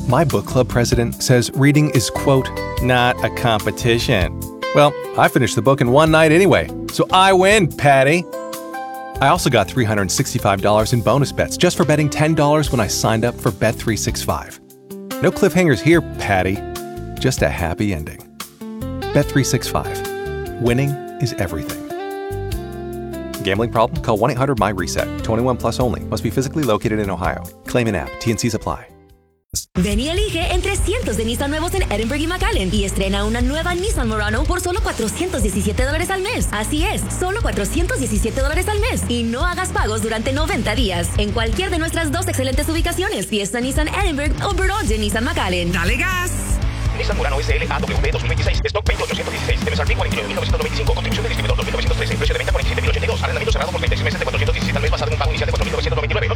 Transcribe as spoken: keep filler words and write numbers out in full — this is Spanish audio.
My book club president says reading is, quote, not a competition. Well, I finished the book in one night anyway, so I win, Patty. I also got three hundred sixty-five dollars in bonus bets just for betting ten dollars when I signed up for Bet three sixty-five. No cliffhangers here, Patty. Just a happy ending. Bet three sixty-five. Winning is everything. Gambling problem? Call one eight hundred my reset. twenty-one plus only. Must be physically located in Ohio. Claim in app. T N Cs apply. Ven y elige entre cientos de Nissan nuevos en Edinburgh y McAllen y estrena una nueva Nissan Murano por solo cuatrocientos diecisiete dólares al mes. Así es, solo cuatrocientos diecisiete dólares al mes. Y no hagas pagos durante noventa días. En cualquier de nuestras dos excelentes ubicaciones, Fiesta Nissan Edinburgh o Burrage Nissan McAllen. ¡Dale gas! Nissan Murano S L A W D dos mil veintiséis. Stock veinte mil ochocientos dieciséis. M S R P cuarenta y nueve mil novecientos noventa y cinco. Contribución del distribuidor dos mil novecientos trece. Precio de venta cuarenta y siete mil ochenta y dos. Arrendamiento cerrado por treinta y seis meses de cuatrocientos diecisiete al mes basado en un pago inicial de cuatro mil novecientos noventa y nueve.